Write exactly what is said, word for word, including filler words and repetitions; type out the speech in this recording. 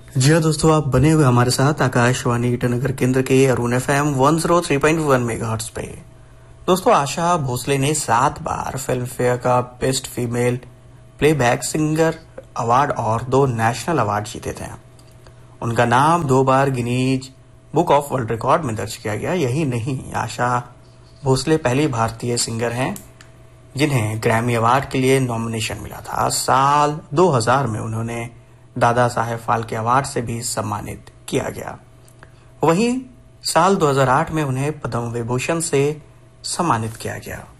जी हाँ दोस्तों, आप बने हुए हमारे साथ आकाशवाणी ईटानगर केंद्र के Arun F M one zero three point one megahertz पे। दोस्तों, आशा भोसले ने सात बार फिल्म फेयर का best female playback singer award और दो नेशनल अवार्ड जीते थे। उनका नाम दो बार Guinness book of world record में दर्ज किया गया। यही नहीं, आशा भोसले पहली भारतीय सिंगर हैं जिन्हें ग्रैमी अवार्ड के लिए नॉमिनेशन मिला था। साल दो हज़ार में उन्होंने दादा साहेब फाल्के अवार्ड से भी सम्मानित किया गया। वहीं साल दो हज़ार आठ में उन्हें पद्म विभूषण से सम्मानित किया गया।